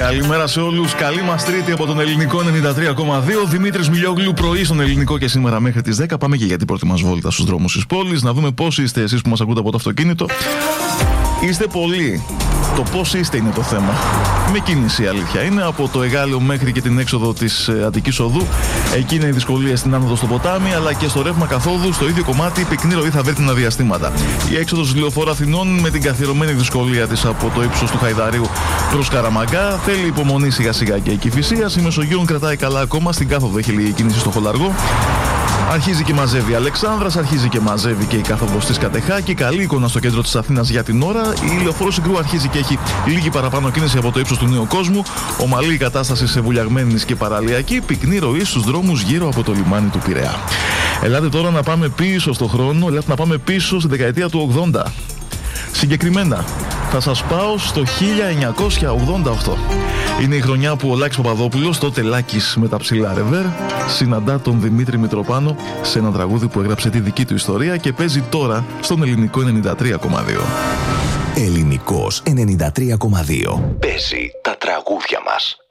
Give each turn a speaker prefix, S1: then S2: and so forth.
S1: Καλημέρα σε όλους. Καλή μας Τρίτη από τον Ελληνικό 93,2. Δημήτρης Μιλιόγλου, πρωί στον Ελληνικό και σήμερα μέχρι τις 10. Πάμε και για την πρώτη μας βόλτα στους δρόμους της πόλης. Να δούμε πώς είστε εσείς που μας ακούτε από το αυτοκίνητο. Είστε πολλοί. Το πώς είστε είναι το θέμα. Με κίνηση, η αλήθεια είναι. Από το Εγάλεο μέχρι και την έξοδο της Αττικής Οδού. Εκεί είναι οι δυσκολίες στην άνοδο στο ποτάμι, αλλά και στο ρεύμα καθόδου. Στο ίδιο κομμάτι, πυκνή ροή θα βέρτινα διαστήματα. Η έξοδος Λεωφόρου Αθηνών με την καθιερωμένη δυσκολία της από το ύψος του Χαϊδαρίου προς Καραμαγκά. Θέλει υπομονή σιγά-σιγά και η Κηφισίας. Η Μεσογείων κρατάει καλά ακόμα. Στην κάθοδο έχει λίγη κίνηση στο Χολαργό. Αρχίζει και μαζεύει η Αλεξάνδρας, αρχίζει και μαζεύει και η κάθοδος της Κατεχάκη. Καλή εικόνα στο κέντρο της Αθήνας για την ώρα. Η Λεωφόρος Συγκρού αρχίζει και έχει λίγη παραπάνω κίνηση από το ύψος του Νέου Κόσμου. Ομαλή η κατάσταση σε Βουλιαγμένης και Παραλιακή. Πυκνή ροή στους δρόμους γύρω από το λιμάνι του Πειραιά. Ελάτε τώρα να πάμε πίσω στο χρόνο, ελάτε να πάμε πίσω στην δεκαετία του 80. Συγκεκριμένα, θα σας πάω στο 1988. Είναι η χρονιά που ο Λάκης Παπαδόπουλος, τότε Λάκης με τα ψηλά ρεβέρ, συναντά τον Δημήτρη Μητροπάνο σε ένα τραγούδι που έγραψε τη δική του ιστορία και παίζει τώρα στον Ελληνικό 93,2.
S2: Ελληνικός 93,2. Παίζει τα τραγούδια μας.